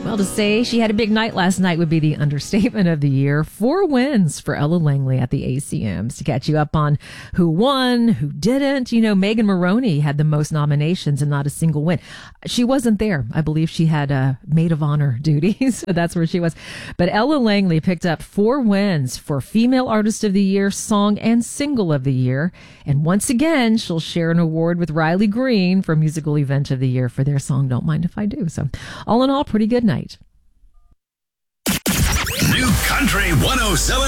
Well, to say she had a big night last night would be the understatement of the year. 4 wins for Ella Langley at the ACMs. To catch you up on who won, who didn't, Megan Moroney had the most nominations and not a single win. She wasn't there. I believe she had maid of honor duties. So that's where she was. But Ella Langley picked up 4 wins for Female Artist of the Year, Song, and Single of the Year. And once again, she'll share an award with Riley Green for Musical Event of the Year for their song Don't Mind If I Do. So all in all, pretty good night. New Country 107.